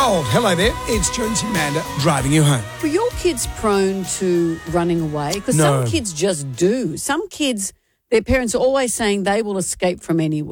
Gold. Hello there. It's Jonesy Manda driving you home. Were your kids prone to running away? Because No. some kids just do. Some kids, their parents are always saying they will escape from anywhere.